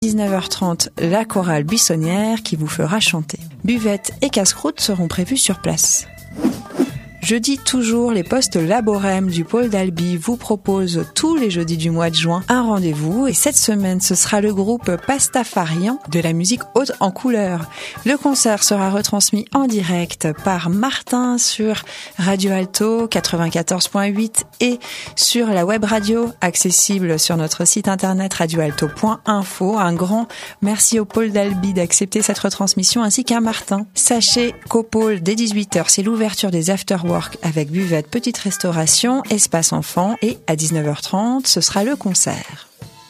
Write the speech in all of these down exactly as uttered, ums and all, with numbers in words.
dix-neuf heures trente, la chorale buissonnière qui vous fera chanter. Buvettes et casse-croûtes seront prévus sur place. Jeudi toujours, les postes Laborem du pôle d'Albi vous proposent tous les jeudis du mois de juin un rendez-vous et cette semaine ce sera le groupe Pastafarian de la musique haute en couleur. Le concert sera retransmis en direct par Martin sur Radio Alto quatre-vingt-quatorze virgule huit et sur la web radio accessible sur notre site internet radio alto point info. Un grand merci au pôle d'Albi d'accepter cette retransmission ainsi qu'à Martin. Sachez qu'au pôle dès dix-huit heures c'est l'ouverture des afterwork avec buvette, petite restauration, espace enfant et à dix-neuf heures trente, ce sera le concert.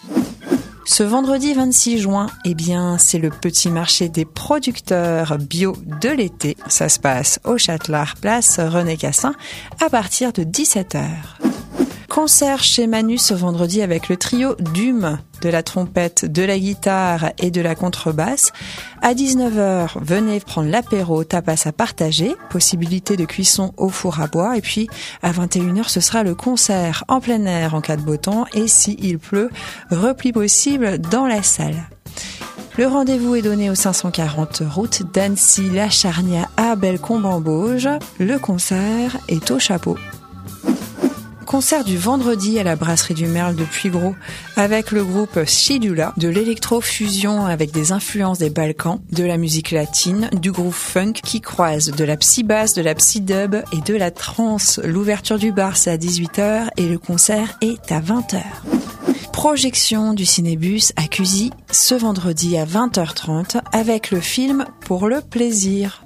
Ce vendredi vingt-six juin, eh bien, c'est le petit marché des producteurs bio de l'été. Ça se passe au Châtelard, place René Cassin, à partir de dix-sept heures. Concert chez Manu ce vendredi avec le trio Dume, de la trompette, de la guitare et de la contrebasse. À dix-neuf heures, venez prendre l'apéro, tapas à partager, possibilité de cuisson au four à bois. Et puis, à vingt et une heures, ce sera le concert en plein air en cas de beau temps. Et s'il pleut, repli possible dans la salle. Le rendez-vous est donné au cinq cent quarante route d'Annecy-La Charnia à Bellecombe-en-Bauge. Le concert est au chapeau. Concert du vendredi à la brasserie du Merle de Puygros avec le groupe Shidula, de l'électro-fusion avec des influences des Balkans, de la musique latine, du groove funk qui croise de la psy-bass, de la psy-dub et de la trance. L'ouverture du bar c'est à dix-huit heures et le concert est à vingt heures. Projection du Cinébus à Cusy ce vendredi à vingt heures trente avec le film Pour le plaisir.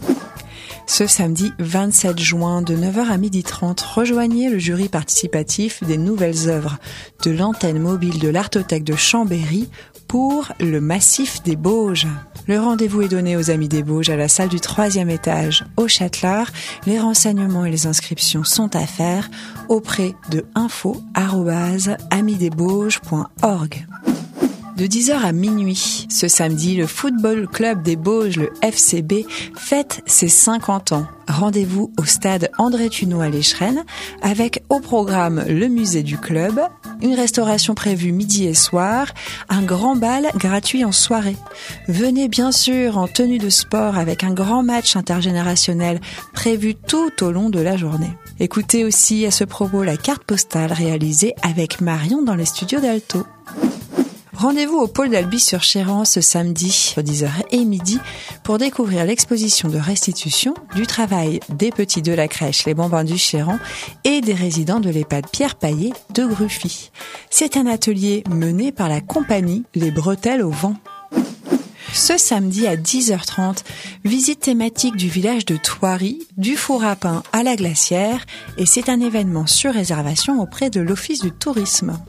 Ce samedi vingt-sept juin de neuf heures à midi trente, rejoignez le jury participatif des nouvelles œuvres de l'antenne mobile de l'Artothèque de Chambéry pour le Massif des Bauges. Le rendez-vous est donné aux Amis des Bauges à la salle du troisième étage au Châtelard. Les renseignements et les inscriptions sont à faire auprès de info arobase amis des bauges point org. De dix heures à minuit, ce samedi, le Football Club des Bauges, le F C B, fête ses cinquante ans. Rendez-vous au stade André Tuneau à l'Échrennes, avec au programme le musée du club, une restauration prévue midi et soir, un grand bal gratuit en soirée. Venez bien sûr en tenue de sport avec un grand match intergénérationnel prévu tout au long de la journée. Écoutez aussi à ce propos la carte postale réalisée avec Marion dans les studios d'Alto. Rendez-vous au pôle d'Albi sur Chéran ce samedi, à dix heures et midi, pour découvrir l'exposition de restitution du travail des petits de la crèche Les Bambins du Chéran et des résidents de l'EHPAD Pierre Paillet de Gruffy. C'est un atelier mené par la compagnie Les Bretelles au Vent. Ce samedi à dix heures trente, visite thématique du village de Thoiry, du four à pain à la glacière, et c'est un événement sur réservation auprès de l'Office du tourisme.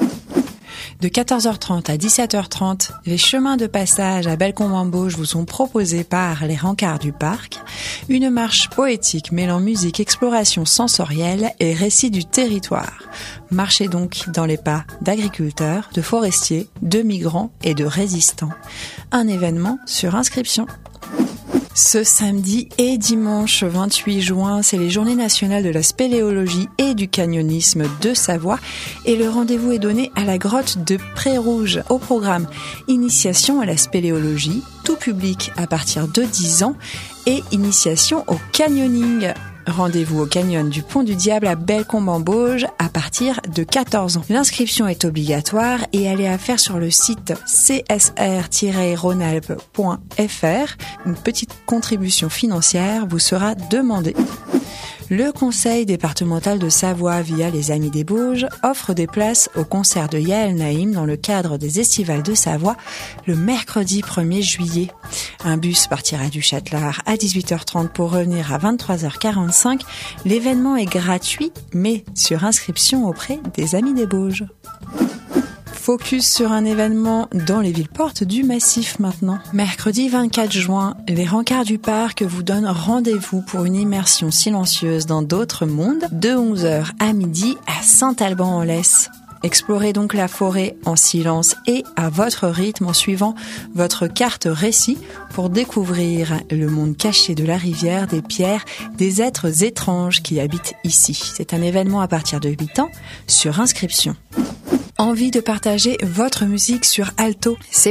De quatorze heures trente à dix-sept heures trente, les chemins de passage à Bellecombe-en-Bauge vous sont proposés par les Rencarts du Parc. Une marche poétique mêlant musique, exploration sensorielle et récit du territoire. Marchez donc dans les pas d'agriculteurs, de forestiers, de migrants et de résistants. Un événement sur inscription. Ce samedi et dimanche vingt-huit juin, c'est les Journées nationales de la spéléologie et du canyonisme de Savoie et le rendez-vous est donné à la grotte de Pré-Rouge. Au programme, initiation à la spéléologie, tout public à partir de dix ans et initiation au canyoning. Rendez-vous au canyon du Pont du Diable à Bellecombe-en-Bauge à partir de quatorze ans. L'inscription est obligatoire et elle est à faire sur le site c s r tiret rhône-alpes point f r. Une petite contribution financière vous sera demandée. Le Conseil départemental de Savoie, via les Amis des Bauges, offre des places au concert de Yael Naïm dans le cadre des Estivales de Savoie le mercredi premier juillet. Un bus partira du Châtelard à dix-huit heures trente pour revenir à vingt-trois heures quarante-cinq. L'événement est gratuit, mais sur inscription auprès des Amis des Bauges. Focus sur un événement dans les villes-portes du Massif maintenant. Mercredi vingt-quatre juin, les Rencarts du Parc vous donnent rendez-vous pour une immersion silencieuse dans d'autres mondes de onze heures à midi à Saint-Alban-en-Laisse. Explorez donc la forêt en silence et à votre rythme en suivant votre carte récit pour découvrir le monde caché de la rivière, des pierres, des êtres étranges qui habitent ici. C'est un événement à partir de huit ans sur inscription. Envie de partager votre musique sur Alto? C'est